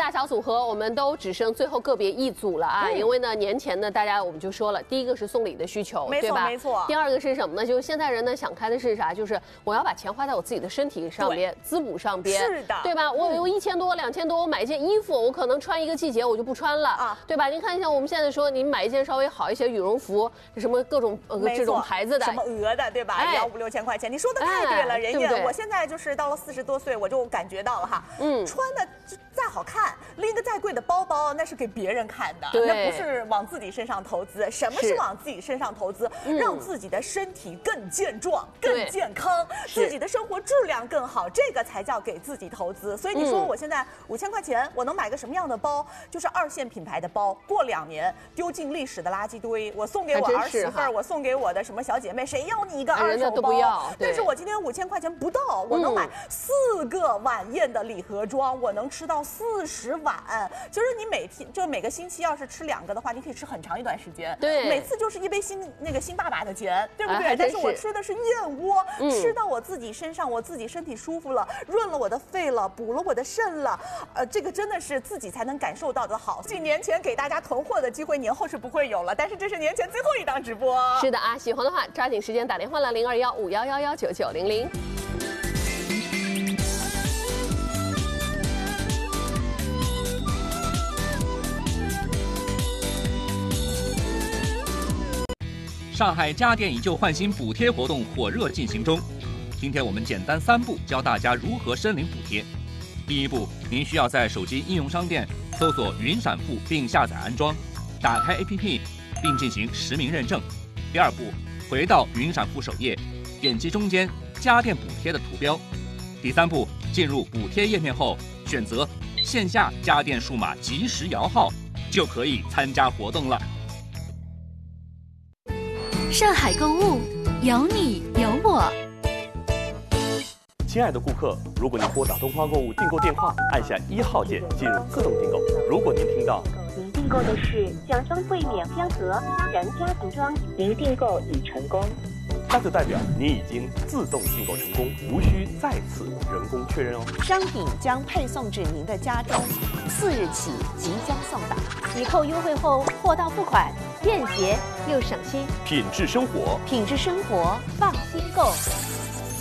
大小组合，我们都只剩最后个别一组了啊！因为呢，年前呢，大家我们就说了，第一个是送礼的需求，对吧？ 没错。 第二个是什么呢？就是现在人呢想开的是啥？就是我要把钱花在我自己的身体上边、滋补上边， 是的， 对吧？我有1000多、2000多，我买一件衣服，我可能穿一个季节我就不穿了啊，对吧？您看像我们现在说，您买一件稍微好一些羽绒服，什么各种这种牌子的， 什么鹅的，对吧？也要5、6千块钱。你说的太对了，人家我现在就是到了40多岁，我就感觉到了哈，穿的再好看，拎个再贵的包包，那是给别人看的，那不是往自己身上投资。什么是往自己身上投资？让自己的身体更健壮、更健康，自己的生活质量更好，这个才叫给自己投资。所以你说我现在5000块钱，我能买个什么样的包？就是2线品牌的包，过2年丢进历史的垃圾堆，我送给我儿媳妇儿，我送给我的什么小姐妹，谁要你一个2手包？但是我今天5000块钱不到，我能买4个晚宴的礼盒装，我能吃到40碗。就是你每个星期要是吃2个的话，你可以吃很长一段时间。对，每次就是一杯新爸爸的钱，对不对？但是我吃的是燕窝，吃到我自己身上，我自己身体舒服了，润了我的肺了，补了我的肾了。这个真的是自己才能感受到的好。所以年前给大家囤货的机会，年后是不会有了。但是这是年前最后一档直播。 是的啊，喜欢的话抓紧时间打电话了021511199900。 上海家电以旧换新补贴活动火热进行中，今天我们简单3步教大家如何申领补贴。第一步，您需要在手机应用商店搜索云闪付并下载安装，打开 APP 并进行实名认证。第二步，回到云闪付首页，点击中间家电补贴的图标。第三步，进入补贴页面后，选择线下家电数码即时摇号，就可以参加活动了。 上海购物，有你有我。 亲爱的顾客，如果您拨打东方购物订购电话，按下1号键进入自动订购。如果您听到您订购的是家装柜面标盒杀人家庭装，您订购已成功， 那就代表您已经自动订购成功，无需再次人工确认哦。 商品将配送至您的家中，4日起即将送达。 抵扣优惠后，货到付款，便捷又省心。 品质生活， 品质生活，放心购。